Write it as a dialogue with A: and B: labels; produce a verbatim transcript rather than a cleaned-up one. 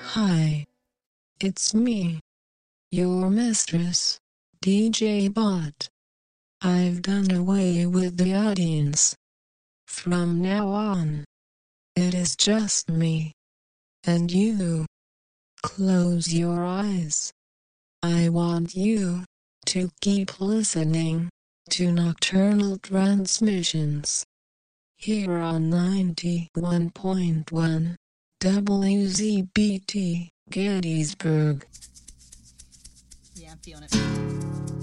A: Hi, it's me, your mistress, D J Bot. I've done away with the audience. From now on, it is just me and you. Close your eyes. I want you to keep listening to Nocturnal Transmissions here on ninety-one point one W Z B T Gettysburg.
B: Yeah, I'm feeling it.